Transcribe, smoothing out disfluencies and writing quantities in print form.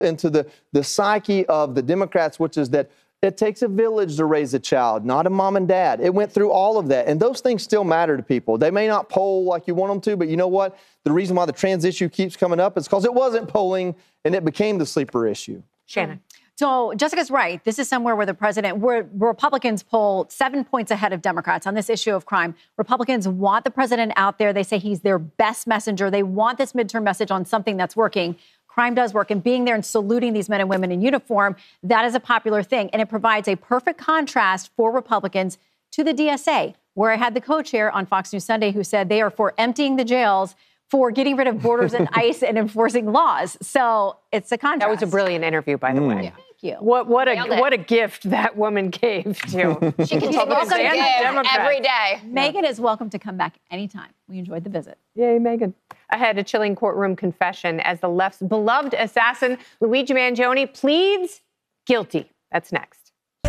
into the psyche of the Democrats, which is that it takes a village to raise a child, not a mom and dad. It went through all of that. And those things still matter to people. They may not poll like you want them to, but you know what? The reason why the trans issue keeps coming up is because it wasn't polling and it became the sleeper issue. Shannon. So Jessica's right. This is somewhere where where Republicans poll 7 points ahead of Democrats on this issue of crime. Republicans want the president out there. They say he's their best messenger. They want this midterm message on something that's working. Crime does work, and being there and saluting these men and women in uniform, that is a popular thing. And it provides a perfect contrast for Republicans to the DSA, where I had the co-chair on Fox News Sunday who said they are for emptying the jails, for getting rid of borders and ICE and enforcing laws. So it's a contrast. That was a brilliant interview, by the way. Yeah. Thank you. What a gift that woman gave to She can take welcome gift every day. Megan is welcome to come back anytime. We enjoyed the visit. Yay, Megan. Ahead, a chilling courtroom confession as the left's beloved assassin, Luigi Mangione, pleads guilty. That's next.